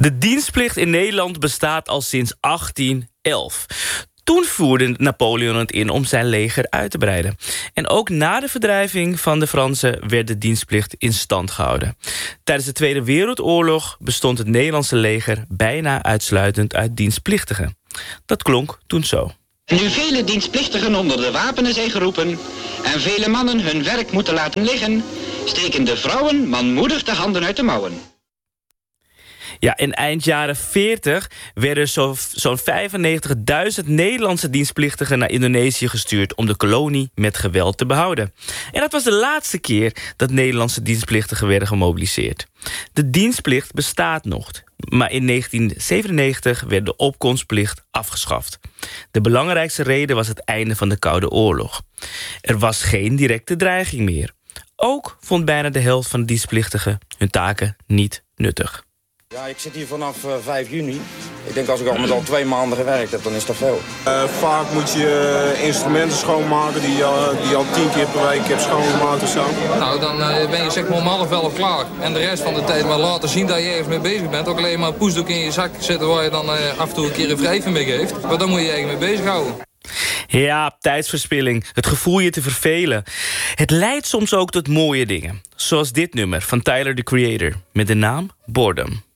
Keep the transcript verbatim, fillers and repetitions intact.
De dienstplicht in Nederland bestaat al sinds achttien elf. Toen voerde Napoleon het in om zijn leger uit te breiden. En ook na de verdrijving van de Fransen werd de dienstplicht in stand gehouden. Tijdens de Tweede Wereldoorlog bestond het Nederlandse leger bijna uitsluitend uit dienstplichtigen. Dat klonk toen zo. Nu vele dienstplichtigen onder de wapenen zijn geroepen en vele mannen hun werk moeten laten liggen, steken de vrouwen manmoedig de handen uit de mouwen. Ja, in eind jaren veertig werden zo, zo'n vijfennegentigduizend Nederlandse dienstplichtigen naar Indonesië gestuurd om de kolonie met geweld te behouden. En dat was de laatste keer dat Nederlandse dienstplichtigen werden gemobiliseerd. De dienstplicht bestaat nog, maar in negentien zevenennegentig werd de opkomstplicht afgeschaft. De belangrijkste reden was het einde van de Koude Oorlog. Er was geen directe dreiging meer. Ook vond bijna de helft van de dienstplichtigen hun taken niet nuttig. Ja, ik zit hier vanaf uh, vijf juni. Ik denk als ik al met al twee maanden gewerkt heb, dan is dat veel. Uh, vaak moet je uh, instrumenten schoonmaken die, uh, die je al tien keer per week hebt schoongemaakt of zo. Nou, dan uh, ben je zeg maar om half elf klaar. En de rest van de tijd maar laten zien dat je ergens mee bezig bent. Ook alleen maar een poesdoek in je zak zetten waar je dan uh, af en toe een keer een wrijving mee geeft. Maar dan moet je je eigenlijk mee bezighouden. Ja, tijdsverspilling, het gevoel je te vervelen. Het leidt soms ook tot mooie dingen. Zoals dit nummer van Tyler, the Creator, met de naam Boredom.